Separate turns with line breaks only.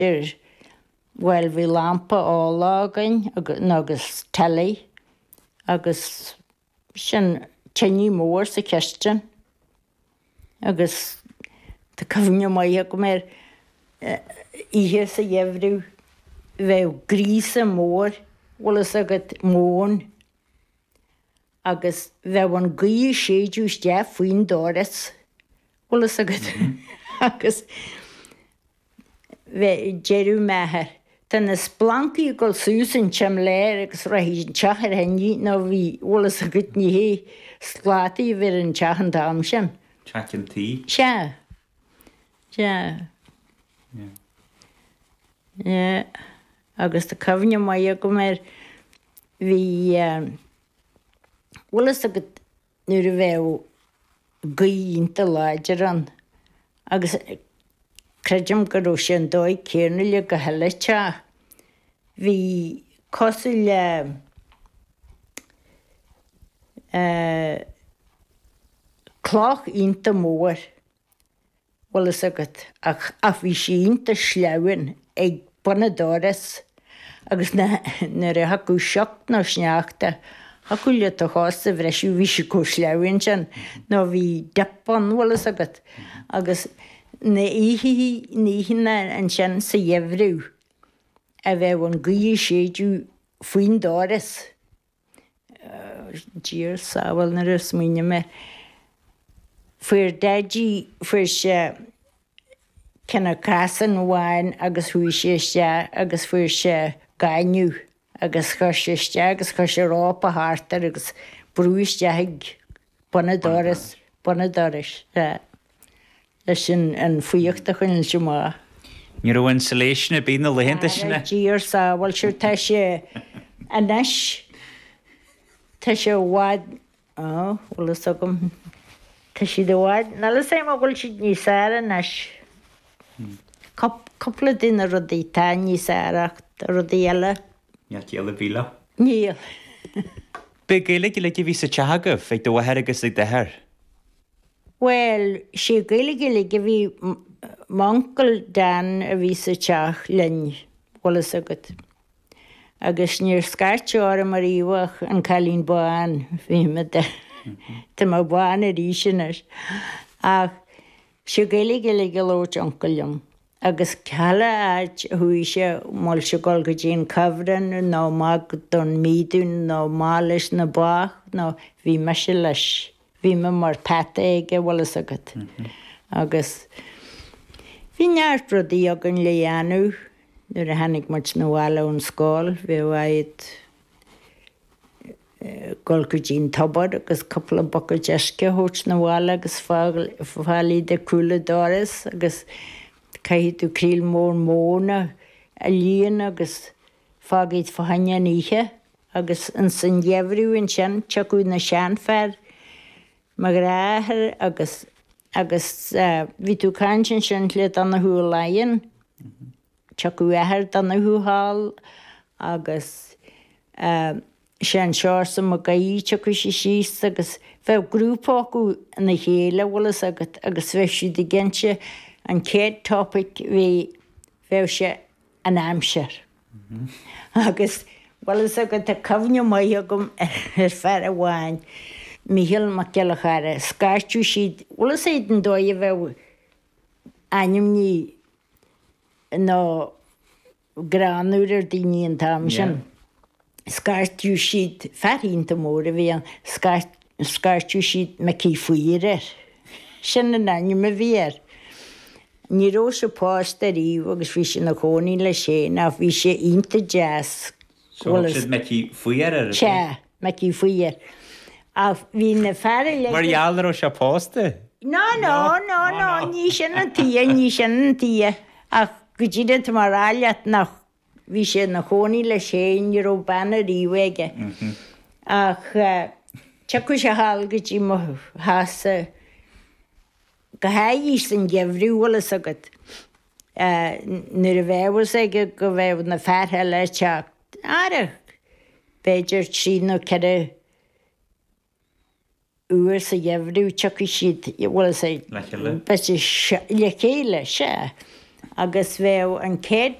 Well bhí lampa álágain agus telí agus sin tinní mór sa ceistin agus tá coimne mai go mar ihe sa dhéhrú bheith grísa mór bhlas agad món agus bheith an gaí séidús de faoin dáras bhlas agad agus bheith jeirú methir. Tá na splancaí go súsan team léir agus raithín teachar haní nó bhí bhlas agad ní hé slátaí bhir an teachan dám sin.
Teachan tí?
Se. Agus tá coimne mai go mar bhí bhlas agad nuair a bheith gaínta láidir an agus creidim go raibh sé an dóid céarna le go heileite. Bhí cosú le clách ionta mór bhlas agad ach bhí sé ionta sleabhain ag bunadáras agus na ra hacu seacht nó sneachta hacu le a chásta bhreisiú bhí sé có sleabhain sin nó bhí depan bhlas agad agus na níhinna an sin sa dhéhrú a bheith an gaí séidú faoin dáras. Dír sábhail na ras míine me. Fuair deidí fuair sé cinna casan bháin agus thuaigh séiste agus fuair sé gaiinniu agus chuir séiste agus chuir sé rápa háartar agus brúiste ag bunadáras. Leis sin an faoíochta chuinn se má.
Ní raibh insulation bí na lehénta sinna?
Dír sábhail siúr tá sé anis tá sé bháid bhlas agam tá si do bháid nala sé má bhfuil siad níos ára anis. Coppla duine rudaí tá níos áireacht rudaí eile.
Neach eile bhíle?
Níl.
Be gaeilge le bhí sa teagah ag do bhathir agus ag dethir?
Well, sé gaeilge le bhí mancail Dan a bhí sa teach linn bhlas agad. Agus níor scarteára mar íomhach an cailín báin bhí me de. Tá má báin a ríisinas. Ach sé gaeilge le lót ancailm. Agus ceala áit thuaigh sé máil se gáil go dtíon cabhran nó mag don mídún nó mális na bách nó bhí me se leis. Bhí me mar peta aige bhlas agad. Agus bhí neart rudaí agan le dhéanú nuair a tháinig muid na bhála ón scáil bhí bhaid gáil go dtíon tabbar agus coppla boca deisce thuirt na bhála agus fálaí de cúla dáras agus caiithí tú críl mór móna a líon agus fágaid fahaine níthe agus an san dhéhrú an sin teachú na sean fearr mar ráthir agus bhí tú caintin sin le anna thuú laon teachú éthir anna thuúáil agus sé an seirsa mo gaí teachú sé síos agus bheith grúpáú na chéile bhlas agad agus bheithisiú de ginse an céad topic bhí bheith sé an aimseir. Agus bhlas agad a coimne mai agam ar fear a bháin. Míhil mac ceachara scartú siad bhlas éiad an dóid bheith aim ní nó granúir ar daoine an tam sin. Scartú siad fearhínta mór a bhí an scartú siad me cí faoir. Sin an aim a bhíar. Ní ró se páist a ríomh agus bhí sin na cóí le sé ná bhí sé ionta jazz.
So siad me cí faoir ar?
Se, me cí faoir. A bhí na fearr le...
Mar eallar ó se pásta?
No, ní sin an tí. Ach go ddíad mar ráileat nach bhí sé na cóí le sé ní ró banna ríomhaige. Ach teacu sé hall go dtí mo háasa go haí san dhéhrú bhlas agad. Nuair a bheithhas aige go bheith na fearthe le teacht. Áireach, beidir trí nó cead uair sa dhéhrú teacu siad bhlas é le chéile se. agus bhéh an céad